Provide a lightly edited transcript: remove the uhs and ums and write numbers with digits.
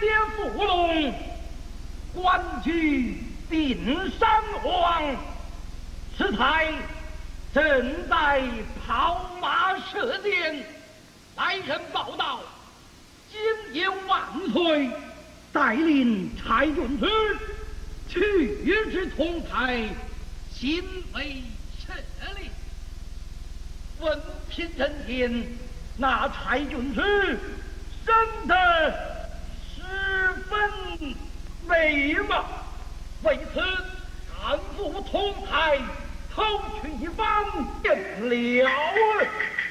列伏龙，官居定山王。此才正在跑马射箭，来人报道，今夜万岁带领柴郡主去至同台，新为设立。闻凭朕听，那柴郡主生得十分美貌，为此赶赴同台，偷取一番便了。